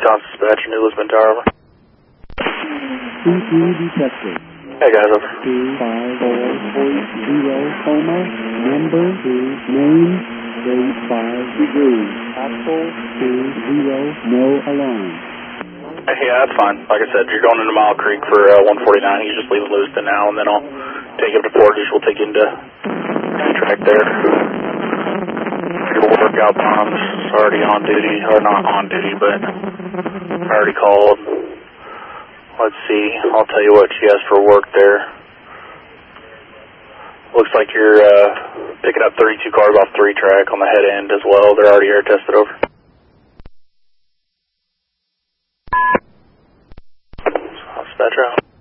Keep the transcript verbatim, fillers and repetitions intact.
Wisconsin dispatch, New Lisbon Tower, over. C P detected. Hey guys, over. two five four eight zero, coma, number two, name, eight five degrees, actual two zero, no alarm. Hey, yeah, that's fine. Like I said, you're going into Mile Creek for uh, one forty-nine. You just leave Lewiston now, and then I'll take you up to Portage. We'll take you into the track there. Your workout bombs already on duty, or not on duty, but I already called. Let's see. I'll tell you what she has for work there. Looks like you're uh, picking up thirty-two cars off three track on the head end as well. They're already air tested, over. So I'll dispatch out.